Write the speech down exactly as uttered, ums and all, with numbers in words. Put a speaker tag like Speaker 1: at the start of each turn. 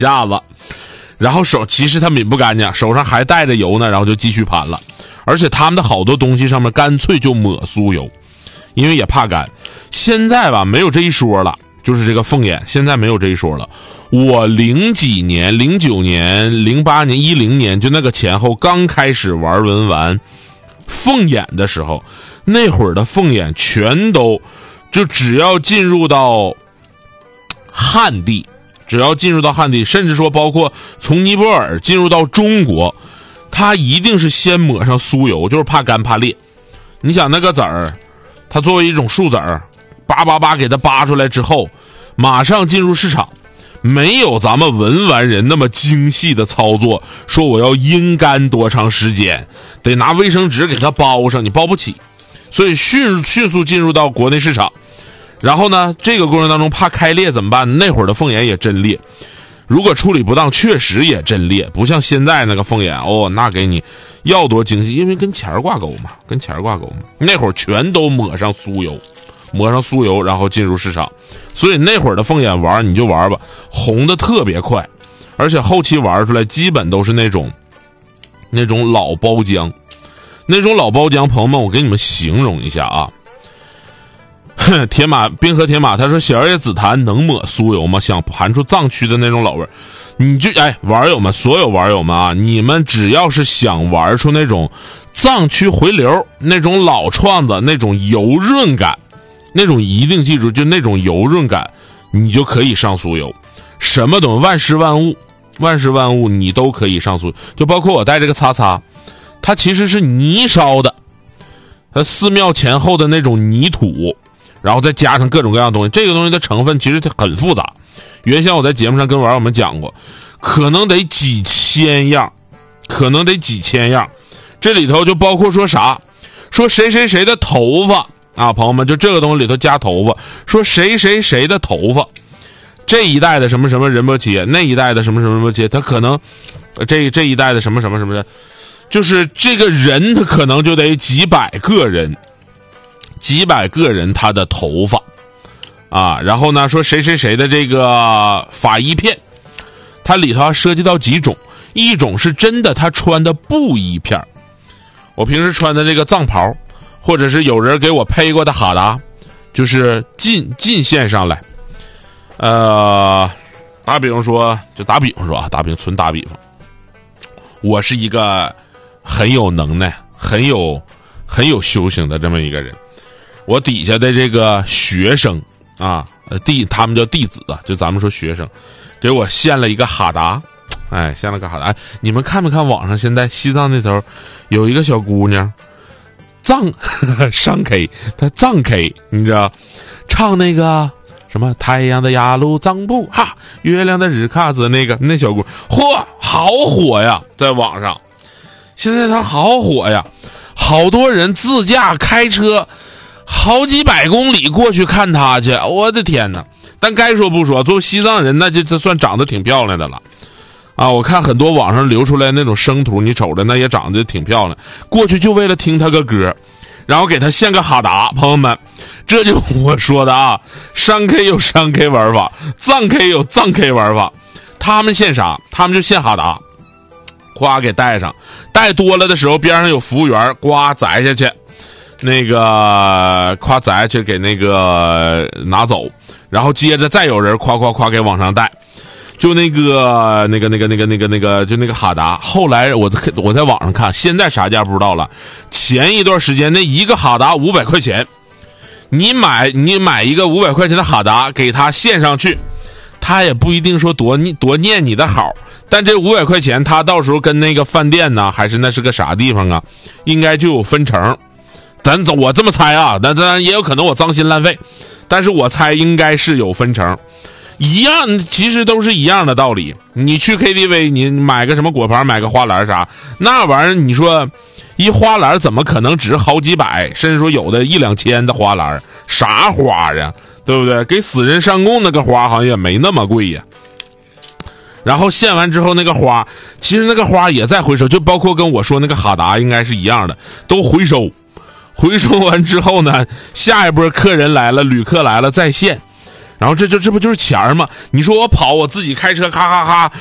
Speaker 1: 下子，然后手其实他抿不干净，手上还带着油呢，然后就继续盘了。而且他们的好多东西上面干脆就抹酥油，因为也怕干。现在吧没有这一说了，就是这个凤眼现在没有这一说了。我零几年零九年零八年一零年就那个前后刚开始玩文玩凤眼的时候，那会儿的凤眼全都就只要进入到汉地，只要进入到汉地，甚至说包括从尼泊尔进入到中国，它一定是先抹上酥油，就是怕干怕裂。你想那个籽儿，它作为一种树籽儿，叭叭叭给它扒出来之后，马上进入市场，没有咱们文玩人那么精细的操作，说我要阴干多长时间，得拿卫生纸给它包上，你包不起，所以迅迅速进入到国内市场。然后呢，这个过程当中怕开裂怎么办？那会儿的凤眼也真裂，如果处理不当，确实也真裂，不像现在那个凤眼哦，那给你要多精细，因为跟钱儿挂钩嘛，跟钱儿挂钩嘛。那会儿全都抹上酥油，抹上酥油，然后进入市场。所以那会儿的凤眼玩你就玩吧，红的特别快，而且后期玩出来基本都是那种那种老包浆，那种老包浆，朋友们，我给你们形容一下啊。铁马冰河铁马他说小叶紫檀能抹酥油吗？想盘出藏区的那种老味儿，你就哎玩友们，所有玩友们啊，你们只要是想玩出那种藏区回流那种老创子那种油润感，那种一定记住，就那种油润感，你就可以上酥油。什么东西万事万物万事万物你都可以上酥油，就包括我带这个擦擦，它其实是泥烧的，它寺庙前后的那种泥土，然后再加上各种各样的东西，这个东西的成分其实很复杂。原先我在节目上跟网友们讲过，可能得几千样，可能得几千样。这里头就包括说啥，说谁谁谁的头发啊，朋友们，就这个东西里头加头发，说谁谁谁的头发，这一代的什么什么仁波切，那一代的什么什么仁波切，他可能这这一代的什么什么什么的，就是这个人他可能就得几百个人。几百个人他的头发啊，然后呢说谁谁谁的这个法衣片，它里头还涉及到几种，一种是真的他穿的布衣片，我平时穿的这个藏袍，或者是有人给我配过的哈达，就是进进线上来，呃，打比方说，就打比方说啊，打比方纯打比方，我是一个很有能耐、很有很有修行的这么一个人。我底下的这个学生啊，弟他们叫弟子啊，就咱们说学生，给我献了一个哈达，哎，献了个哈达。哎，你们看没看网上现在西藏那头有一个小姑娘，藏上 K， 她藏 K， 你知道，唱那个什么太阳的雅鲁藏布哈，月亮的日喀则那个那小姑，嚯，好火呀，在网上，现在她好火呀，好多人自驾开车。好几百公里过去看他去，我的天哪！但该说不说，作为西藏人，那就这算长得挺漂亮的了啊！我看很多网上流出来那种生图，你瞅着那也长得挺漂亮。过去就为了听他个歌，然后给他献个哈达，朋友们，这就我说的啊，山 K 有山 K 玩法，藏 K 有藏 K 玩法。他们献啥？他们就献哈达，呱给带上，带多了的时候，边上有服务员，呱摘下去。那个夸载去给那个拿走，然后接着再有人夸夸夸给往上带，就那个那个那个那个那个那个就那个哈达。后来我我在网上看，现在啥价不知道了。前一段时间那一个哈达五百块钱，你买你买一个五百块钱的哈达给他献上去，他也不一定说多多念你的好，但这五百块钱他到时候跟那个饭店呢，还是那是个啥地方啊，应该就有分成。咱我这么猜啊，但当然也有可能我脏心烂肺，但是我猜应该是有分成，一样，其实都是一样的道理。你去 K T V， 你买个什么果盘，买个花篮啥，那玩意儿你说一花篮怎么可能值好几百，甚至说有的一两千的花篮，啥花呀，对不对？给死人上供那个花好像也没那么贵呀。然后献完之后那个花，其实那个花也在回收，就包括跟我说那个哈达应该是一样的，都回收。回收完之后呢，下一波客人来了，旅客来了再献， 然后这就这不就是钱儿吗？你说我跑，我自己开车咔咔咔